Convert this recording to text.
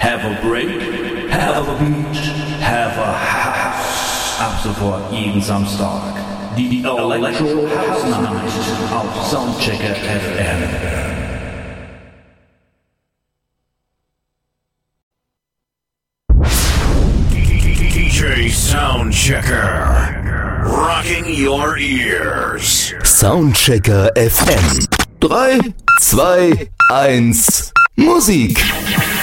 Have a break, have a beach, have a house. Ab sofort jeden Samstag. Die Electro House Night auf Soundchecker FM. DJ Soundchecker, rocking your ears. Soundchecker FM. 3, 2, 1, Musik.